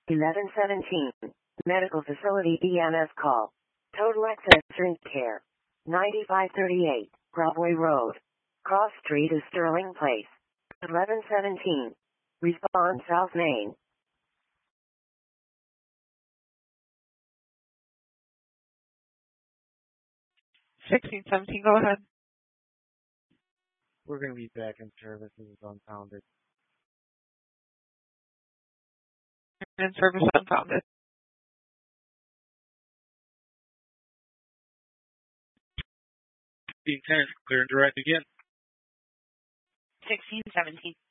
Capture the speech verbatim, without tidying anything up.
eleven seventeen. Medical Facility E M S call. Total Access Drink Care. ninety-five thirty-eight. Broadway Road. Cross Street is Sterling Place. eleven seventeen. Respond South Main. sixteen seventeen, go ahead. We're going to be back in service. This is Unfounded. In service Unfounded. fifteen ten, clear and direct again. sixteen seventeen.